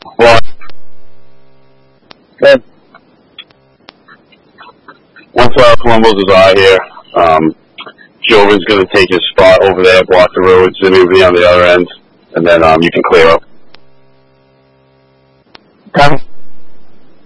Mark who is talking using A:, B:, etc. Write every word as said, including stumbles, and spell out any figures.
A: Well,
B: Good.
A: once uh, Columbus is out here, um, Jovin's going to take his spot over there, block the roads, and he'll be on the other end, and then um, you can clear up.
B: Copy.